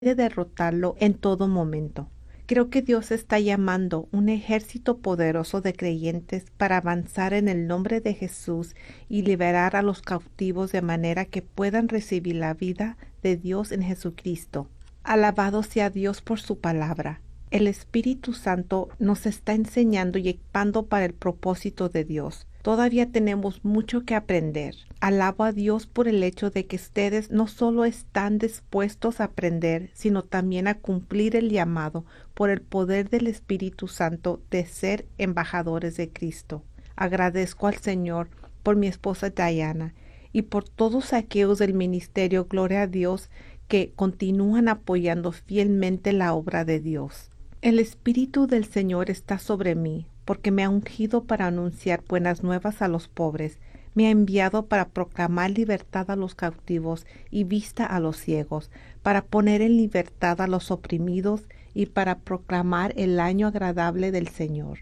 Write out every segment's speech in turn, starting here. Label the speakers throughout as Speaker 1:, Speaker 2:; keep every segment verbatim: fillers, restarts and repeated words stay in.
Speaker 1: de derrotarlo en todo momento. Creo que Dios está llamando un ejército poderoso de creyentes para avanzar en el nombre de Jesús y liberar a los cautivos de manera que puedan recibir la vida de Dios en Jesucristo. Alabado sea Dios por su palabra. El Espíritu Santo nos está enseñando y equipando para el propósito de Dios. Todavía tenemos mucho que aprender. Alabo a Dios por el hecho de que ustedes no solo están dispuestos a aprender, sino también a cumplir el llamado por el poder del Espíritu Santo de ser embajadores de Cristo. Agradezco al Señor por mi esposa Diana y por todos aquellos del ministerio Gloria a Dios que continúan apoyando fielmente la obra de Dios. El Espíritu del Señor está sobre mí, porque me ha ungido para anunciar buenas nuevas a los pobres, me ha enviado para proclamar libertad a los cautivos y vista a los ciegos, para poner en libertad a los oprimidos y para proclamar el año agradable del Señor.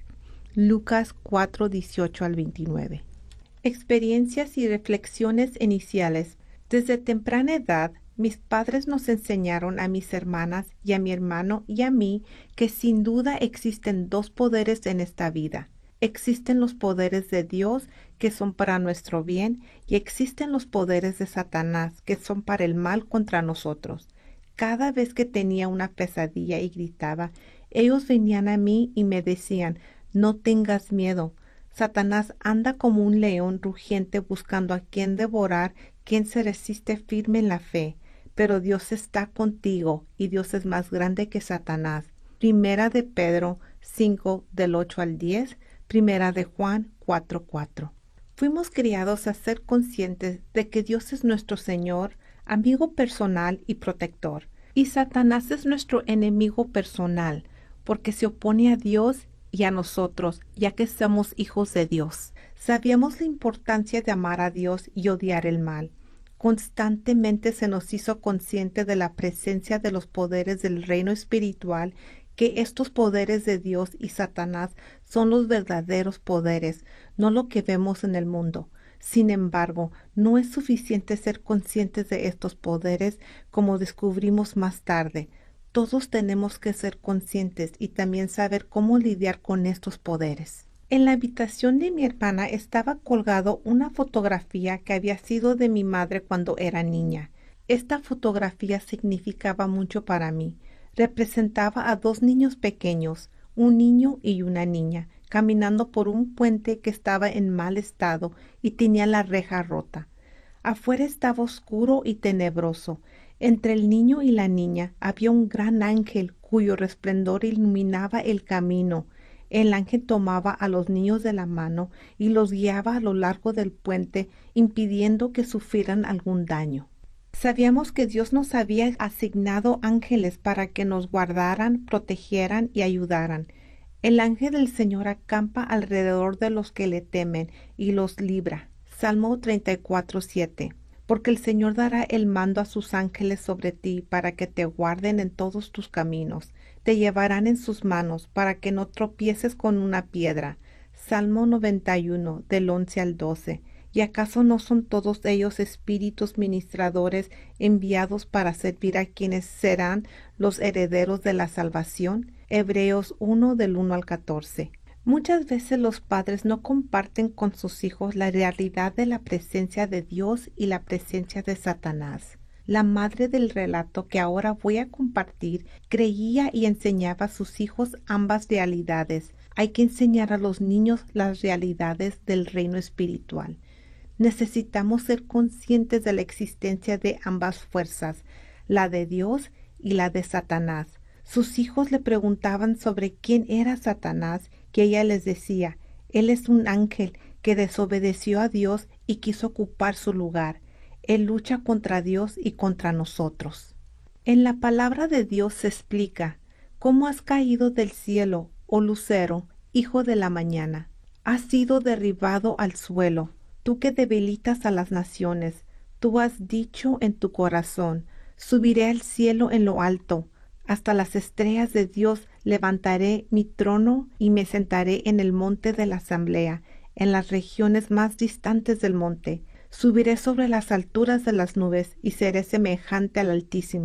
Speaker 1: Lucas cuatro, dieciocho al veintinueve. Experiencias y reflexiones iniciales. Desde temprana edad, mis padres nos enseñaron a mis hermanas y a mi hermano y a mí que sin duda existen dos poderes en esta vida. Existen los poderes de Dios que son para nuestro bien y existen los poderes de Satanás que son para el mal contra nosotros. Cada vez que tenía una pesadilla y gritaba, ellos venían a mí y me decían, no tengas miedo. Satanás anda como un león rugiente buscando a quien devorar, quien se resiste firme en la fe. Pero Dios está contigo y Dios es más grande que Satanás. Primera de Pedro cinco, del ocho al diez, Primera de Juan cuatro, cuatro. Fuimos criados a ser conscientes de que Dios es nuestro Señor, amigo personal y protector. Y Satanás es nuestro enemigo personal, porque se opone a Dios y a nosotros, ya que somos hijos de Dios. Sabíamos la importancia de amar a Dios y odiar el mal. Constantemente se nos hizo consciente de la presencia de los poderes del reino espiritual, que estos poderes de Dios y Satanás son los verdaderos poderes, no lo que vemos en el mundo. Sin embargo, no es suficiente ser conscientes de estos poderes, como descubrimos más tarde. Todos tenemos que ser conscientes y también saber cómo lidiar con estos poderes. En la habitación de mi hermana estaba colgado una fotografía que había sido de mi madre cuando era niña. Esta fotografía significaba mucho para mí. Representaba a dos niños pequeños, un niño y una niña, caminando por un puente que estaba en mal estado y tenía la reja rota. Afuera estaba oscuro y tenebroso. Entre el niño y la niña había un gran ángel cuyo resplandor iluminaba el camino. El ángel tomaba a los niños de la mano y los guiaba a lo largo del puente, impidiendo que sufrieran algún daño. Sabíamos que Dios nos había asignado ángeles para que nos guardaran, protegieran y ayudaran. El ángel del Señor acampa alrededor de los que le temen y los libra. Salmo treinta y cuatro, siete. Porque el Señor dará el mando a sus ángeles sobre ti para que te guarden en todos tus caminos. Te llevarán en sus manos para que no tropieces con una piedra. Salmo noventa y uno, del once al doce. ¿Y acaso no son todos ellos espíritus ministradores enviados para servir a quienes serán los herederos de la salvación? Hebreos uno, del uno al catorce. Muchas veces los padres no comparten con sus hijos la realidad de la presencia de Dios y la presencia de Satanás. La madre del relato que ahora voy a compartir creía y enseñaba a sus hijos ambas realidades. Hay que enseñar a los niños las realidades del reino espiritual. Necesitamos ser conscientes de la existencia de ambas fuerzas, la de Dios y la de Satanás. Sus hijos le preguntaban sobre quién era Satanás, que ella les decía, él es un ángel que desobedeció a Dios y quiso ocupar su lugar. Él lucha contra Dios y contra nosotros. En la palabra de Dios se explica, ¿cómo has caído del cielo, oh lucero, hijo de la mañana? Has sido derribado al suelo, tú que debilitas a las naciones. Tú has dicho en tu corazón, subiré al cielo en lo alto, hasta las estrellas de Dios levantaré mi trono y me sentaré en el monte de la asamblea, en las regiones más distantes del monte. Subiré sobre las alturas de las nubes y seré semejante al Altísimo.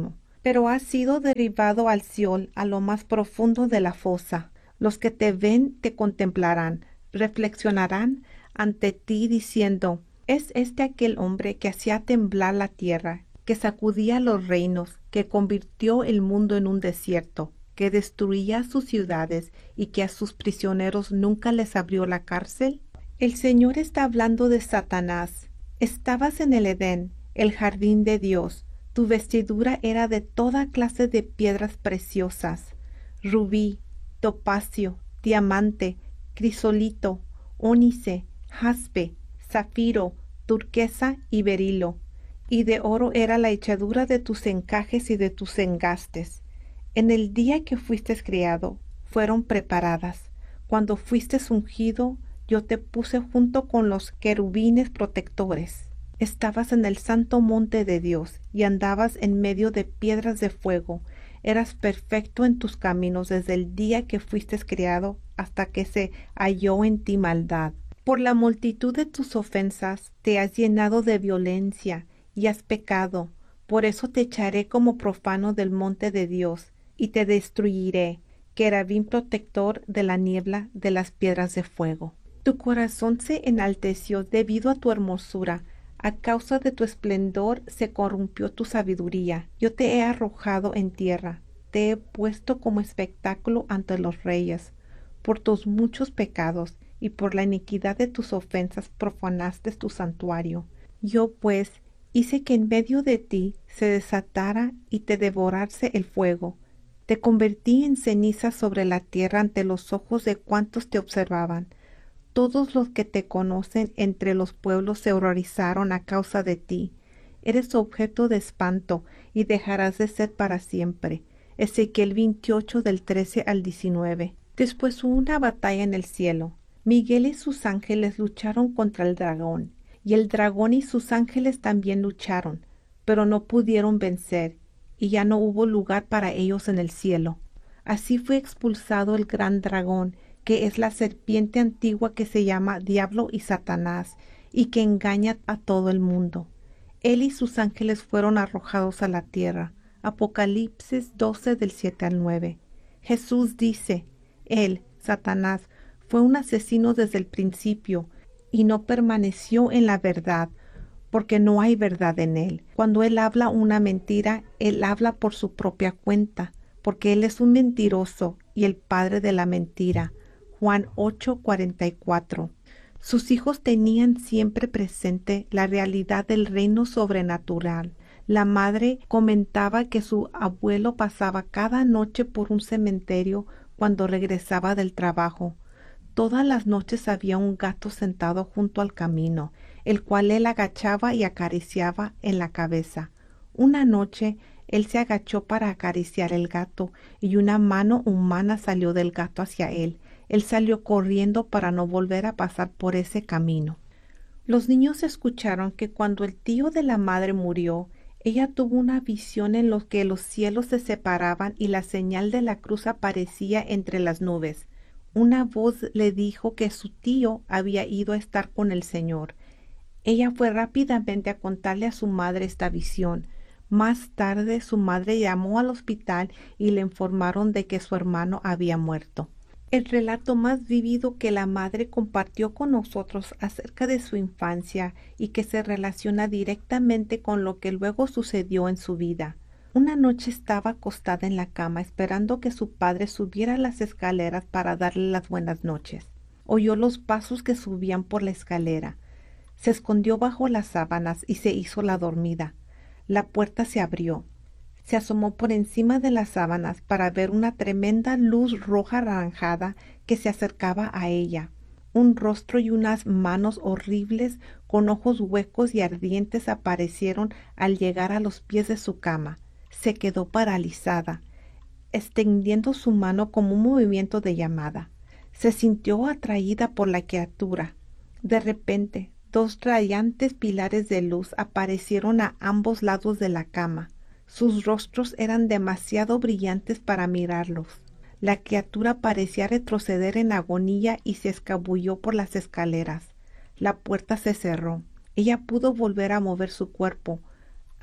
Speaker 1: pero has sido derribado al Siol, a lo más profundo de la fosa. Los que te ven te contemplarán, reflexionarán ante ti diciendo, ¿es este aquel hombre que hacía temblar la tierra, que sacudía los reinos, que convirtió el mundo en un desierto, que destruía sus ciudades y que a sus prisioneros nunca les abrió la cárcel? El Señor está hablando de Satanás. Estabas en el Edén, el jardín de Dios. Tu vestidura era de toda clase de piedras preciosas, rubí, topacio, diamante, crisolito, ónice, jaspe, zafiro, turquesa y berilo. Y de oro era la hechadura de tus encajes y de tus engastes. En el día que fuiste criado, fueron preparadas. Cuando fuiste ungido, yo te puse junto con los querubines protectores. Estabas en el santo monte de Dios y andabas en medio de piedras de fuego. Eras perfecto en tus caminos desde el día que fuiste criado hasta que se halló en ti maldad. Por la multitud de tus ofensas te has llenado de violencia y has pecado. Por eso te echaré como profano del monte de Dios y te destruiré, querubín protector de la niebla de las piedras de fuego. Tu corazón se enalteció debido a tu hermosura. A causa de tu esplendor se corrompió tu sabiduría. Yo te he arrojado en tierra, te he puesto como espectáculo ante los reyes. Por tus muchos pecados y por la iniquidad de tus ofensas profanaste tu santuario. Yo pues hice que en medio de ti se desatara y te devorase el fuego. Te convertí en ceniza sobre la tierra ante los ojos de cuantos te observaban. Todos los que te conocen entre los pueblos se horrorizaron a causa de ti. Eres objeto de espanto y dejarás de ser para siempre. Ezequiel veintiocho del trece al diecinueve. Después hubo una batalla en el cielo. Miguel y sus ángeles lucharon contra el dragón, y el dragón y sus ángeles también lucharon, pero no pudieron vencer, y ya no hubo lugar para ellos en el cielo. Así fue expulsado el gran dragón, que es la serpiente antigua que se llama Diablo y Satanás, y que engaña a todo el mundo. Él y sus ángeles fueron arrojados a la tierra. Apocalipsis doce del siete al nueve. Jesús dice, él, Satanás, fue un asesino desde el principio, y no permaneció en la verdad, porque no hay verdad en él. Cuando él habla una mentira, él habla por su propia cuenta, porque él es un mentiroso y el padre de la mentira. Juan ocho cuarenta y cuatro. Sus hijos tenían siempre presente la realidad del reino sobrenatural. La madre comentaba que su abuelo pasaba cada noche por un cementerio cuando regresaba del trabajo. Todas las noches había un gato sentado junto al camino, el cual él agachaba y acariciaba en la cabeza. Una noche él se agachó para acariciar el gato y una mano humana salió del gato hacia él. Él salió corriendo para no volver a pasar por ese camino. Los niños escucharon que cuando el tío de la madre murió, ella tuvo una visión en la que los cielos se separaban y la señal de la cruz aparecía entre las nubes. Una voz le dijo que su tío había ido a estar con el Señor. Ella fue rápidamente a contarle a su madre esta visión. Más tarde su madre llamó al hospital y le informaron de que su hermano había muerto. El relato más vívido que la madre compartió con nosotros acerca de su infancia y que se relaciona directamente con lo que luego sucedió en su vida. Una noche estaba acostada en la cama esperando que su padre subiera las escaleras para darle las buenas noches. Oyó los pasos que subían por la escalera. Se escondió bajo las sábanas y se hizo la dormida. La puerta se abrió. Se asomó por encima de las sábanas para ver una tremenda luz roja anaranjada que se acercaba a ella. Un rostro y unas manos horribles con ojos huecos y ardientes aparecieron al llegar a los pies de su cama. Se quedó paralizada, extendiendo su mano como un movimiento de llamada. Se sintió atraída por la criatura. De repente, dos radiantes pilares de luz aparecieron a ambos lados de la cama. Sus rostros eran demasiado brillantes para mirarlos. La criatura parecía retroceder en agonía y se escabulló por las escaleras. La puerta se cerró. Ella pudo volver a mover su cuerpo.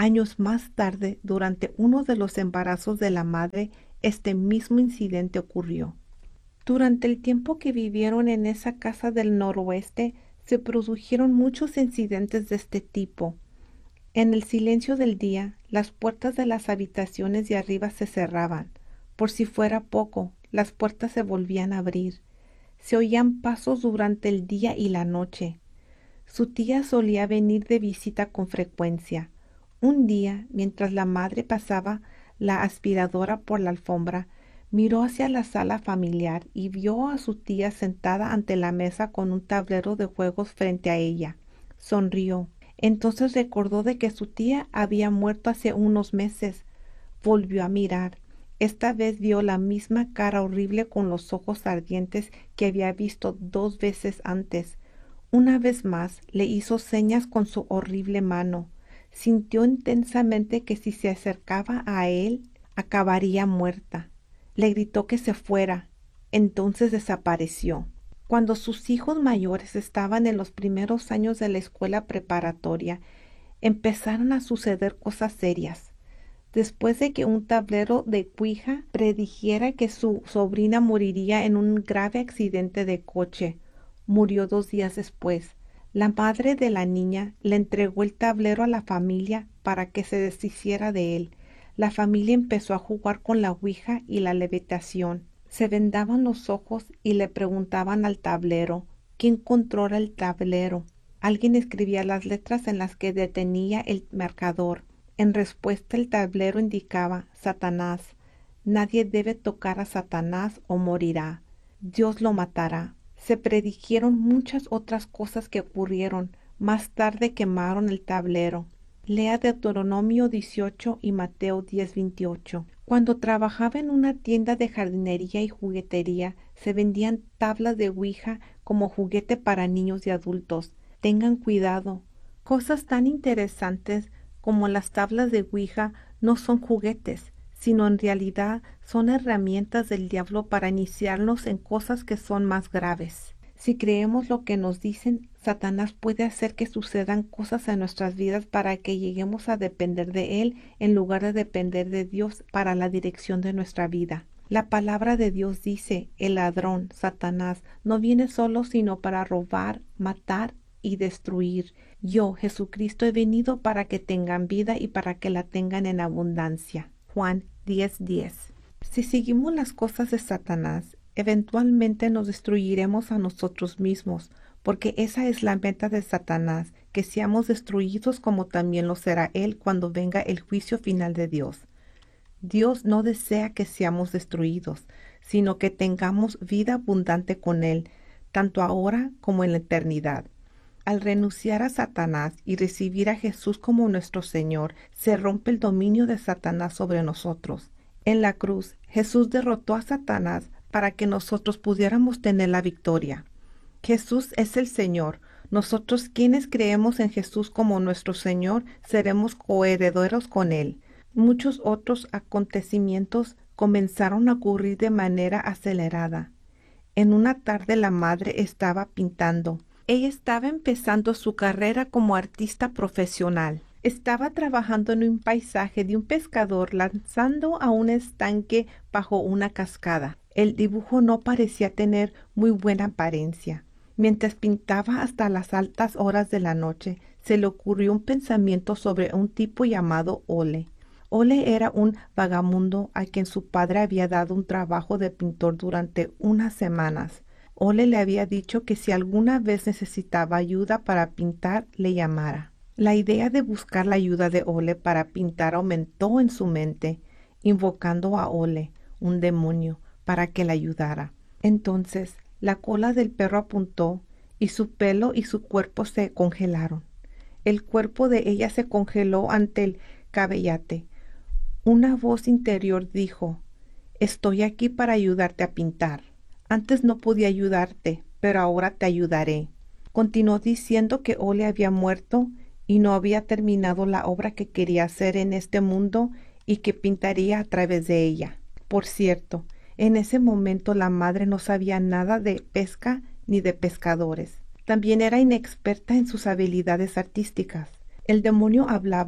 Speaker 1: Años más tarde, durante uno de los embarazos de la madre, este mismo incidente ocurrió. Durante el tiempo que vivieron en esa casa del noroeste, se produjeron muchos incidentes de este tipo. En el silencio del día, las puertas de las habitaciones de arriba se cerraban. Por si fuera poco, las puertas se volvían a abrir. Se oían pasos durante el día y la noche. Su tía solía venir de visita con frecuencia. Un día, mientras la madre pasaba la aspiradora por la alfombra, miró hacia la sala familiar y vio a su tía sentada ante la mesa con un tablero de juegos frente a ella. Sonrió. Entonces recordó de que su tía había muerto hace unos meses. Volvió a mirar. Esta vez vio la misma cara horrible con los ojos ardientes que había visto dos veces antes. Una vez más le hizo señas con su horrible mano. Sintió intensamente que si se acercaba a él, acabaría muerta. Le gritó que se fuera. Entonces desapareció. Cuando sus hijos mayores estaban en los primeros años de la escuela preparatoria, empezaron a suceder cosas serias. Después de que un tablero de Ouija predijera que su sobrina moriría en un grave accidente de coche, murió dos días después. La madre de la niña le entregó el tablero a la familia para que se deshiciera de él. La familia empezó a jugar con la Ouija y la levitación. Se vendaban los ojos y le preguntaban al tablero quién controla el tablero. Alguien escribía las letras en las que detenía el marcador. En respuesta, el tablero indicaba Satanás. Nadie debe tocar a Satanás o morirá. Dios lo matará. Se predijeron muchas otras cosas que ocurrieron. Más tarde quemaron el tablero. Lea Deuteronomio dieciocho y Mateo diez veintiocho. Cuando trabajaba en una tienda de jardinería y juguetería, se vendían tablas de Ouija como juguete para niños y adultos. Tengan cuidado. Cosas tan interesantes como las tablas de Ouija no son juguetes, sino en realidad son herramientas del diablo para iniciarnos en cosas que son más graves. Si creemos lo que nos dicen, Satanás puede hacer que sucedan cosas en nuestras vidas para que lleguemos a depender de él en lugar de depender de Dios para la dirección de nuestra vida. La palabra de Dios dice, el ladrón, Satanás, no viene solo sino para robar, matar y destruir. Yo, Jesucristo, he venido para que tengan vida y para que la tengan en abundancia. Juan diez diez. Si seguimos las cosas de Satanás, eventualmente nos destruiremos a nosotros mismos, porque esa es la meta de Satanás, que seamos destruidos como también lo será él cuando venga el juicio final de Dios. Dios no desea que seamos destruidos, sino que tengamos vida abundante con él, tanto ahora como en la eternidad. Al renunciar a Satanás y recibir a Jesús como nuestro Señor, se rompe el dominio de Satanás sobre nosotros. En la cruz, Jesús derrotó a Satanás para que nosotros pudiéramos tener la victoria. Jesús es el Señor. Nosotros quienes creemos en Jesús como nuestro Señor, seremos coherederos con Él. Muchos otros acontecimientos comenzaron a ocurrir de manera acelerada. En una tarde la madre estaba pintando. Ella estaba empezando su carrera como artista profesional. Estaba trabajando en un paisaje de un pescador lanzando a un estanque bajo una cascada. El dibujo no parecía tener muy buena apariencia. Mientras pintaba hasta las altas horas de la noche, se le ocurrió un pensamiento sobre un tipo llamado Ole. Ole era un vagamundo a quien su padre había dado un trabajo de pintor durante unas semanas. Ole le había dicho que si alguna vez necesitaba ayuda para pintar, le llamara. La idea de buscar la ayuda de Ole para pintar aumentó en su mente, invocando a Ole, un demonio, para que le ayudara. Entonces, la cola del perro apuntó y su pelo y su cuerpo se congelaron. El cuerpo de ella se congeló ante el cabellate. Una voz interior dijo, «Estoy aquí para ayudarte a pintar. Antes no podía ayudarte, pero ahora te ayudaré». Continuó diciendo que Ole había muerto y no había terminado la obra que quería hacer en este mundo y que pintaría a través de ella. Por cierto, en ese momento la madre no sabía nada de pesca ni de pescadores. También era inexperta en sus habilidades artísticas. El demonio hablaba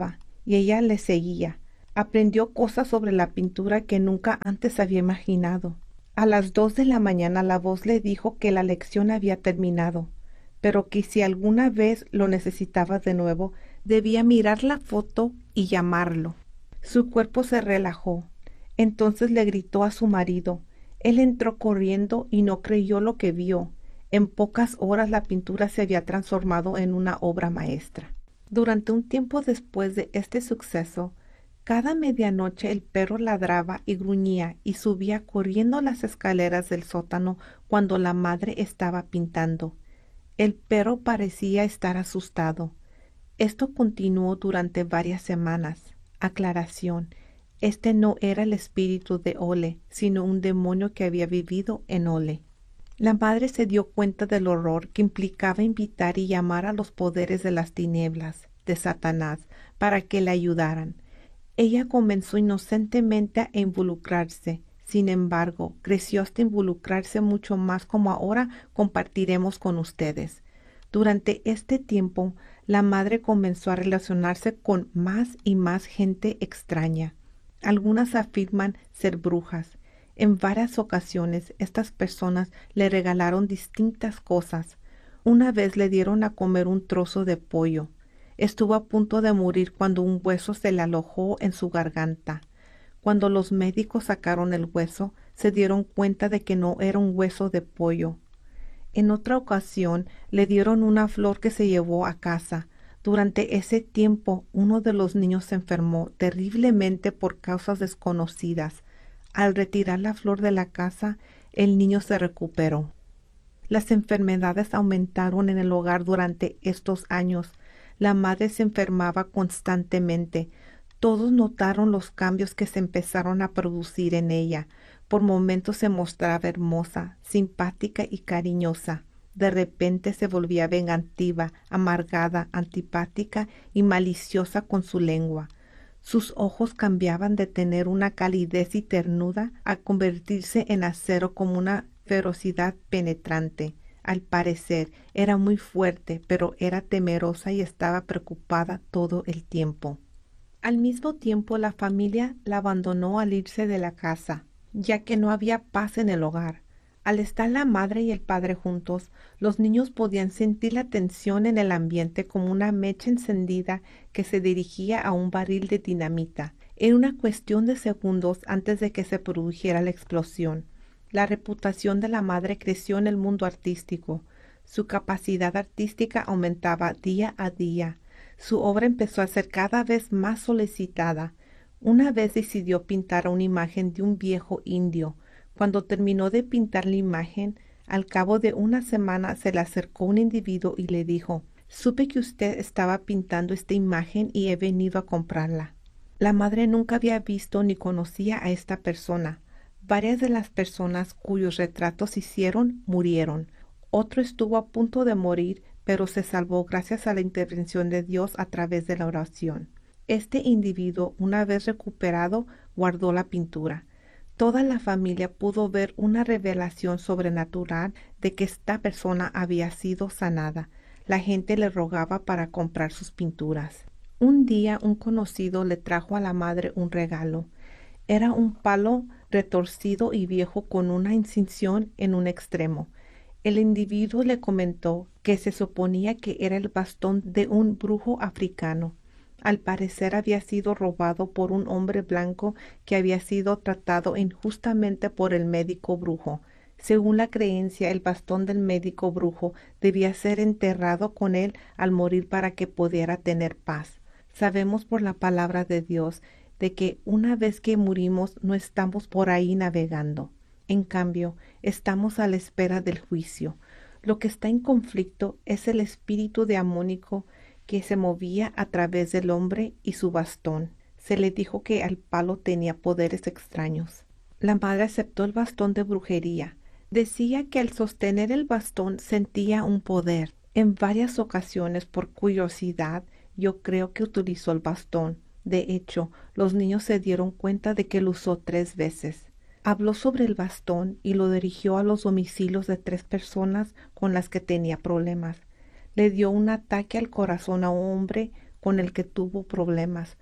Speaker 1: y ella le seguía. Aprendió cosas sobre la pintura que nunca antes había imaginado. A las dos de la mañana la voz le dijo que la lección había terminado, pero que si alguna vez lo necesitaba de nuevo, debía mirar la foto y llamarlo. Su cuerpo se relajó. Entonces le gritó a su marido. Él entró corriendo y no creyó lo que vio. En pocas horas la pintura se había transformado en una obra maestra. Durante un tiempo después de este suceso, cada medianoche el perro ladraba y gruñía y subía corriendo las escaleras del sótano cuando la madre estaba pintando. El perro parecía estar asustado. Esto continuó durante varias semanas. Aclaración: este no era el espíritu de Ole, sino un demonio que había vivido en Ole. La madre se dio cuenta del horror que implicaba invitar y llamar a los poderes de las tinieblas, de Satanás, para que la ayudaran. Ella comenzó inocentemente a involucrarse. Sin embargo, creció hasta involucrarse mucho más, como ahora compartiremos con ustedes. Durante este tiempo, la madre comenzó a relacionarse con más y más gente extraña. Algunas afirman ser brujas. En varias ocasiones, estas personas le regalaron distintas cosas. Una vez le dieron a comer un trozo de pollo. Estuvo a punto de morir cuando un hueso se le alojó en su garganta. Cuando los médicos sacaron el hueso, se dieron cuenta de que no era un hueso de pollo. En otra ocasión, le dieron una flor que se llevó a casa. Durante ese tiempo, uno de los niños se enfermó terriblemente por causas desconocidas. Al retirar la flor de la casa, el niño se recuperó. Las enfermedades aumentaron en el hogar durante estos años. La madre se enfermaba constantemente. Todos notaron los cambios que se empezaron a producir en ella. Por momentos se mostraba hermosa, simpática y cariñosa. De repente se volvía vengativa, amargada, antipática y maliciosa con su lengua. Sus ojos cambiaban de tener una calidez y ternura a convertirse en acero como una ferocidad penetrante. Al parecer era muy fuerte, pero era temerosa y estaba preocupada todo el tiempo. Al mismo tiempo, la familia la abandonó al irse de la casa, ya que no había paz en el hogar. Al estar la madre y el padre juntos, los niños podían sentir la tensión en el ambiente como una mecha encendida que se dirigía a un barril de dinamita. Era una cuestión de segundos antes de que se produjera la explosión. La reputación de la madre creció en el mundo artístico. Su capacidad artística aumentaba día a día. Su obra empezó a ser cada vez más solicitada. Una vez decidió pintar una imagen de un viejo indio. Cuando terminó de pintar la imagen, al cabo de una semana se le acercó un individuo y le dijo: «Supe que usted estaba pintando esta imagen y he venido a comprarla». La madre nunca había visto ni conocía a esta persona. Varias de las personas cuyos retratos hicieron murieron. Otro estuvo a punto de morir, pero se salvó gracias a la intervención de Dios a través de la oración. Este individuo, una vez recuperado, guardó la pintura. Toda la familia pudo ver una revelación sobrenatural de que esta persona había sido sanada. La gente le rogaba para comprar sus pinturas. Un día un conocido le trajo a la madre un regalo. Era un palo retorcido y viejo con una incisión en un extremo. El individuo le comentó que se suponía que era el bastón de un brujo africano. Al parecer había sido robado por un hombre blanco que había sido tratado injustamente por el médico brujo. Según la creencia, el bastón del médico brujo debía ser enterrado con él al morir para que pudiera tener paz. Sabemos por la palabra de Dios de que una vez que morimos no estamos por ahí navegando. En cambio, estamos a la espera del juicio. Lo que está en conflicto es el espíritu demoníaco que se movía a través del hombre y su bastón. Se le dijo que el palo tenía poderes extraños. La madre aceptó el bastón de brujería. Decía que al sostener el bastón sentía un poder. En varias ocasiones, por curiosidad, yo creo que utilizó el bastón. De hecho, los niños se dieron cuenta de que lo usó tres veces. Habló sobre el bastón y lo dirigió a los domicilios de tres personas con las que tenía problemas. Le dio un ataque al corazón a un hombre con el que tuvo problemas.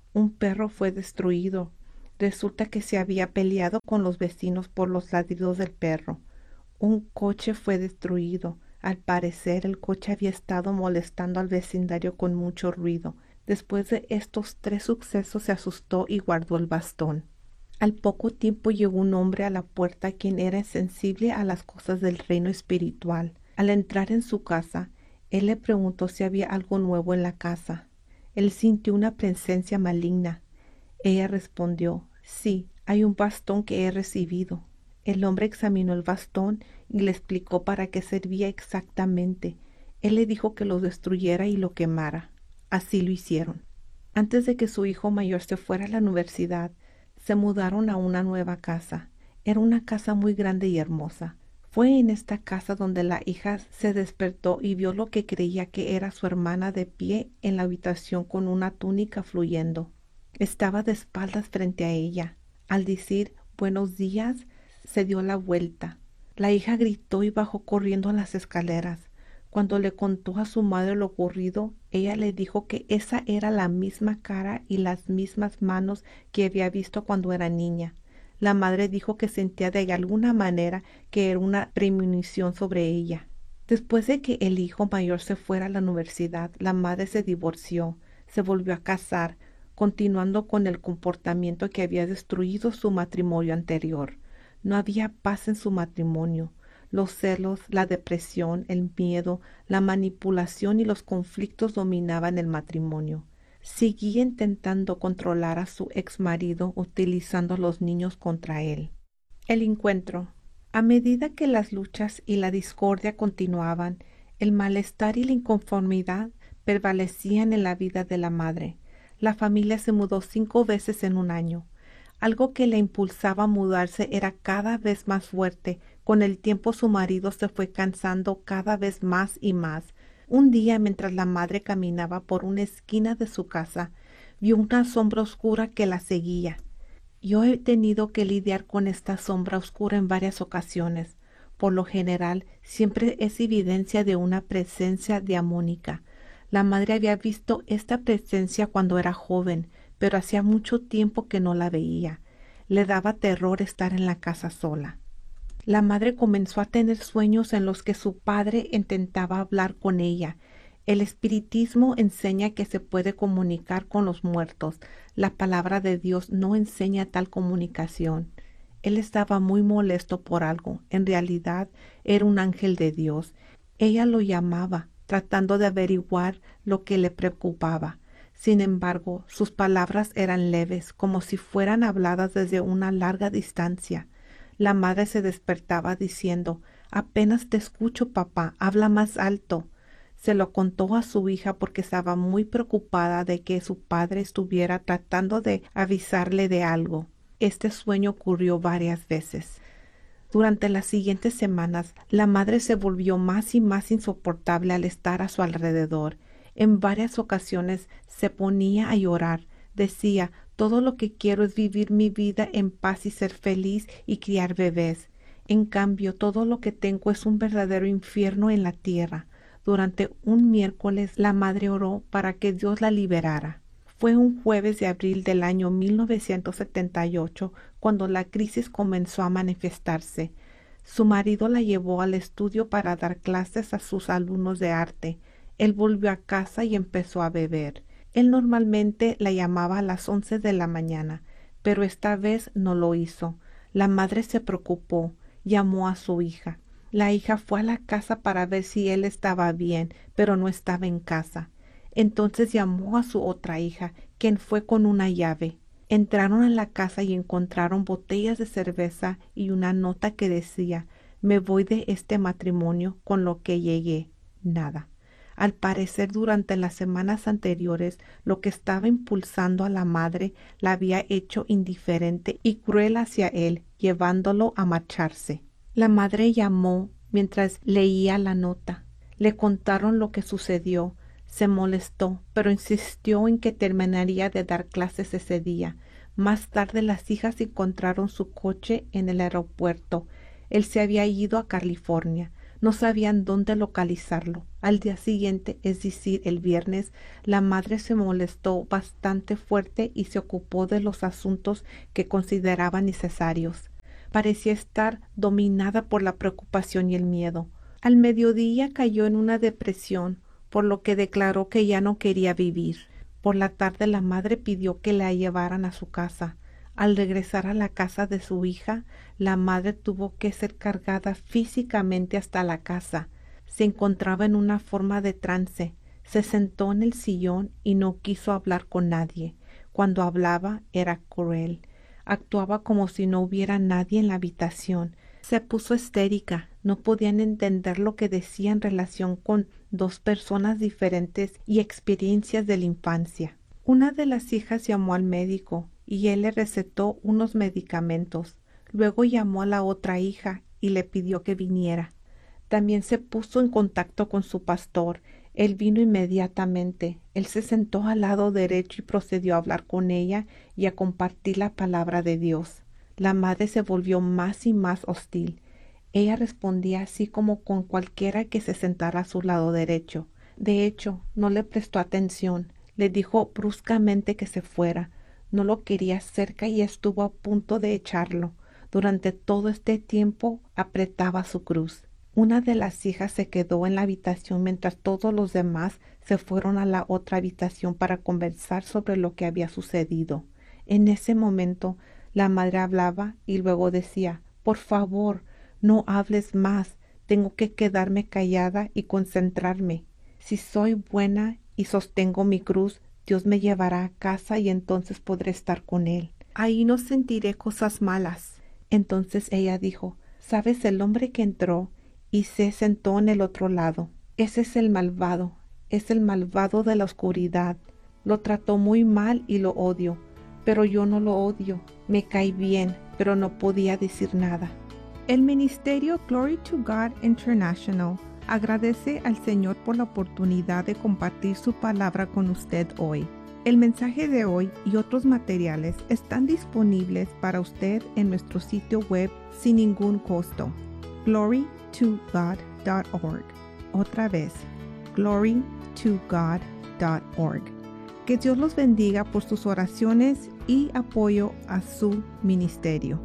Speaker 1: Un perro fue destruido. Resulta que se había peleado con los vecinos por los ladridos del perro. Un coche fue destruido. Al parecer, el coche había estado molestando al vecindario con mucho ruido. Después de estos tres sucesos se asustó y guardó el bastón. Al poco tiempo llegó un hombre a la puerta quien era sensible a las cosas del reino espiritual. Al entrar en su casa, él le preguntó si había algo nuevo en la casa. Él sintió una presencia maligna. Ella respondió, sí, hay un bastón que he recibido. El hombre examinó el bastón y le explicó para qué servía exactamente. Él le dijo que lo destruyera y lo quemara. Así lo hicieron. Antes de que su hijo mayor se fuera a la universidad, se mudaron a una nueva casa. Era una casa muy grande y hermosa. Fue en esta casa donde la hija se despertó y vio lo que creía que era su hermana de pie en la habitación con una túnica fluyendo. Estaba de espaldas frente a ella. Al decir buenos días, se dio la vuelta. La hija gritó y bajó corriendo a las escaleras. Cuando le contó a su madre lo ocurrido, ella le dijo que esa era la misma cara y las mismas manos que había visto cuando era niña. La madre dijo que sentía de alguna manera que era una premonición sobre ella. Después de que el hijo mayor se fuera a la universidad, la madre se divorció, se volvió a casar, continuando con el comportamiento que había destruido su matrimonio anterior. No había paz en su matrimonio. Los celos, la depresión, el miedo, la manipulación y los conflictos dominaban el matrimonio. Seguía intentando controlar a su ex marido utilizando a los niños contra él. El encuentro. A medida que las luchas y la discordia continuaban, el malestar y la inconformidad prevalecían en la vida de la madre. La familia se mudó cinco veces en un año. Algo que le impulsaba a mudarse era cada vez más fuerte. Con el tiempo su marido se fue cansando cada vez más y más. Un día, mientras la madre caminaba por una esquina de su casa, vio una sombra oscura que la seguía. Yo he tenido que lidiar con esta sombra oscura en varias ocasiones. Por lo general, siempre es evidencia de una presencia diamónica. La madre había visto esta presencia cuando era joven, pero hacía mucho tiempo que no la veía. Le daba terror estar en la casa sola. La madre comenzó a tener sueños en los que su padre intentaba hablar con ella. El espiritismo enseña que se puede comunicar con los muertos. La palabra de Dios no enseña tal comunicación. Él estaba muy molesto por algo. En realidad era un ángel de Dios. Ella lo llamaba, tratando de averiguar lo que le preocupaba. Sin embargo, sus palabras eran leves, como si fueran habladas desde una larga distancia. La madre se despertaba diciendo, «Apenas te escucho, papá, habla más alto». Se lo contó a su hija porque estaba muy preocupada de que su padre estuviera tratando de avisarle de algo. Este sueño ocurrió varias veces. Durante las siguientes semanas, la madre se volvió más y más insoportable al estar a su alrededor. En varias ocasiones se ponía a llorar. Decía, todo lo que quiero es vivir mi vida en paz y ser feliz y criar bebés. En cambio, todo lo que tengo es un verdadero infierno en la tierra. Durante un miércoles, la madre oró para que Dios la liberara. Fue un jueves de abril del año mil novecientos setenta y ocho cuando la crisis comenzó a manifestarse. Su marido la llevó al estudio para dar clases a sus alumnos de arte. Él volvió a casa y empezó a beber. Él normalmente la llamaba a las once de la mañana, pero esta vez no lo hizo. La madre se preocupó, llamó a su hija. La hija fue a la casa para ver si él estaba bien, pero no estaba en casa. Entonces llamó a su otra hija, quien fue con una llave. Entraron a la casa y encontraron botellas de cerveza y una nota que decía, «Me voy de este matrimonio con lo que llegué, nada». Al parecer, durante las semanas anteriores, lo que estaba impulsando a la madre la había hecho indiferente y cruel hacia él, llevándolo a marcharse. La madre llamó mientras leía la nota. Le contaron lo que sucedió. Se molestó, pero insistió en que terminaría de dar clases ese día. Más tarde las hijas encontraron su coche en el aeropuerto. Él se había ido a California. No sabían dónde localizarlo. Al día siguiente, es decir, el viernes, la madre se molestó bastante fuerte y se ocupó de los asuntos que consideraba necesarios. Parecía estar dominada por la preocupación y el miedo. Al mediodía cayó en una depresión, por lo que declaró que ya no quería vivir. Por la tarde la madre pidió que la llevaran a su casa. Al regresar a la casa de su hija, la madre tuvo que ser cargada físicamente hasta la casa. Se encontraba en una forma de trance. Se sentó en el sillón y no quiso hablar con nadie. Cuando hablaba era cruel. Actuaba como si no hubiera nadie en la habitación. Se puso histérica. No podían entender lo que decía en relación con dos personas diferentes y experiencias de la infancia. Una de las hijas llamó al médico y él le recetó unos medicamentos. Luego llamó a la otra hija y le pidió que viniera. También se puso en contacto con su pastor. Él vino inmediatamente. Él se sentó al lado derecho y procedió a hablar con ella y a compartir la palabra de Dios. La madre se volvió más y más hostil. Ella respondía así como con cualquiera que se sentara a su lado derecho. De hecho, no le prestó atención. Le dijo bruscamente que se fuera. No lo quería cerca y estuvo a punto de echarlo. Durante todo este tiempo apretaba su cruz. Una de las hijas se quedó en la habitación mientras todos los demás se fueron a la otra habitación para conversar sobre lo que había sucedido. En ese momento, la madre hablaba y luego decía: «Por favor, no hables más. Tengo que quedarme callada y concentrarme. Si soy buena y sostengo mi cruz, Dios me llevará a casa y entonces podré estar con Él. Ahí no sentiré cosas malas». Entonces ella dijo: «¿Sabes el hombre que entró y se sentó en el otro lado? Ese es el malvado, es el malvado de la oscuridad. Lo trató muy mal y lo odio, pero yo no lo odio. Me cae bien, pero no podía decir nada». El ministerio Glory to God International agradece al Señor por la oportunidad de compartir su palabra con usted hoy. El mensaje de hoy y otros materiales están disponibles para usted en nuestro sitio web sin ningún costo, glory to god dot org. Otra vez, glory to god dot org. Que Dios los bendiga por sus oraciones y apoyo a su ministerio.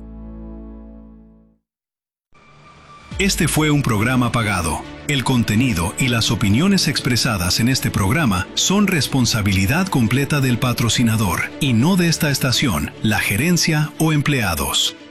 Speaker 2: Este fue un programa pagado. El contenido y las opiniones expresadas en este programa son responsabilidad completa del patrocinador y no de esta estación, la gerencia o empleados.